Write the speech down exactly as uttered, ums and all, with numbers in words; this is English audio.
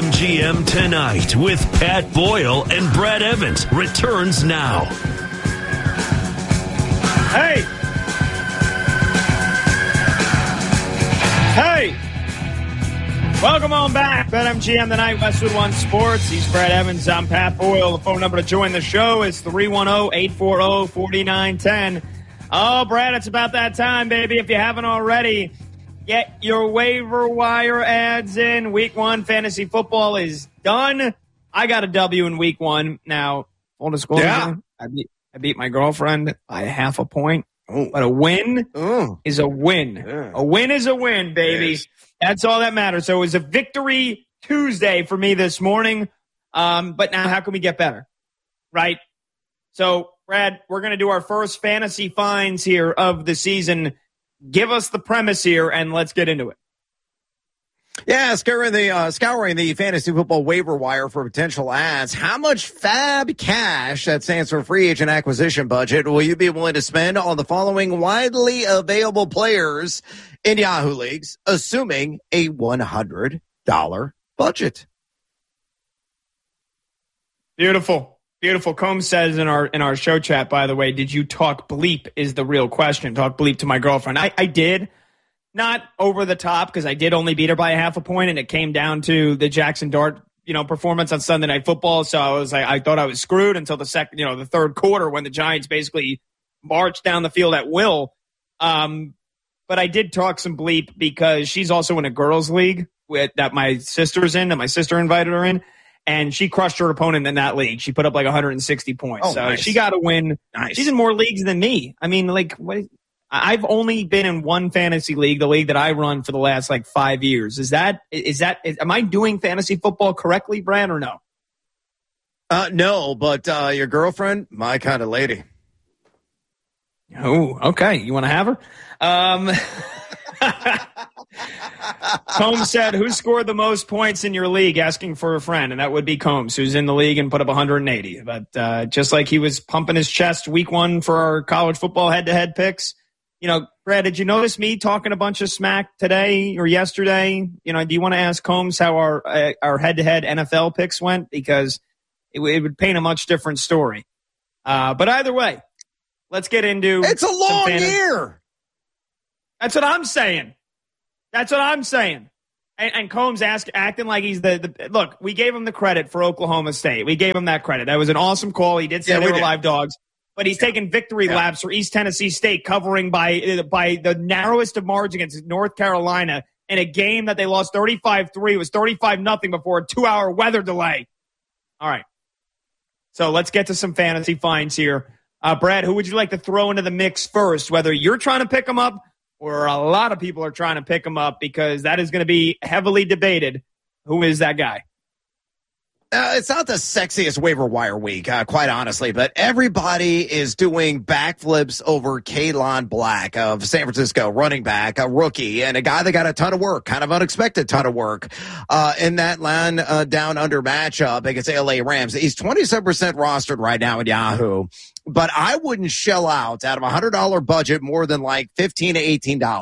M G M Tonight with Pat Boyle and Brad Evans returns now. Hey! Hey! Welcome on back. BetMGM Tonight, Westwood One Sports. He's Brad Evans. I'm Pat Boyle. The phone number to join the show is three one zero, eight four zero, four nine one zero. Oh, Brad, it's about that time, baby. If you haven't already, get your waiver wire ads in. Week one fantasy football is done. I got a W in week one. Now, full disclosure, yeah. I, beat, I beat my girlfriend by half a point. Ooh. But a win Ooh. is a win. Yeah. A win is a win, baby. Yes. That's all that matters. So it was a victory Tuesday for me this morning. Um, but now how can we get better? Right? So, Brad, we're going to do our first fantasy finds here of the season. Give us the premise here, and let's get into it. Yeah, scouring the, uh, scouring the fantasy football waiver wire for potential ads. How much fab cash, that stands for free agent acquisition budget, will you be willing to spend on the following widely available players in Yahoo leagues, assuming a one hundred dollars budget? Beautiful. Beautiful. Combs says in our in our show chat, by the way, did you talk bleep is the real question. Talk bleep to my girlfriend. I, I did. Not over the top, because I did only beat her by a half a point, and it came down to the Jackson Dart, you know, performance on Sunday Night Football. So I was like, I thought I was screwed until the second, you know, the third quarter when the Giants basically marched down the field at will. Um, but I did talk some bleep because she's also in a girls' league with that my sister's in, that my sister invited her in. And she crushed her opponent in that league. She put up like one hundred sixty points. Oh, so nice. She got to win. Nice. She's in more leagues than me. I mean, like, what, I've only been in one fantasy league, the league that I run for the last like five years. Is that, is that, is, am I doing fantasy football correctly, Brad, or no? Uh, no, but uh, your girlfriend, my kind of lady. Oh, okay. You want to have her? Um, Combs said, who scored the most points in your league, asking for a friend? And that would be Combs, who's in the league and put up one hundred eighty. But uh, just like he was pumping his chest week one for our college football head-to-head picks, you know, Brad, did you notice me talking a bunch of smack today or yesterday? You know, do you want to ask Combs how our uh, our head-to-head N F L picks went? Because it, it would paint a much different story. Uh, but either way, let's get into It's a long year. That's what I'm saying. That's what I'm saying. And, and Combs ask, acting like he's the, the – look, we gave him the credit for Oklahoma State. We gave him that credit. That was an awesome call. He did say yeah, they we were did. live dogs. But he's yeah. taking victory yeah. laps for East Tennessee State, covering by by the narrowest of margins against North Carolina in a game that they lost thirty-five three. It was thirty-five nothing before a two-hour weather delay. All right. So let's get to some fantasy finds here. Uh, Brad, who would you like to throw into the mix first, whether you're trying to pick them up or a lot of people are trying to pick them up, because that is going to be heavily debated. Who is that guy? Uh, it's not the sexiest waiver wire week, uh, quite honestly, but everybody is doing backflips over Kalon Black of San Francisco, running back, a rookie, and a guy that got a ton of work, kind of unexpected ton of work uh, in that line uh, down under matchup against L A Rams. He's twenty-seven percent rostered right now in Yahoo, but I wouldn't shell out out of a one hundred dollars budget more than like fifteen to eighteen dollars.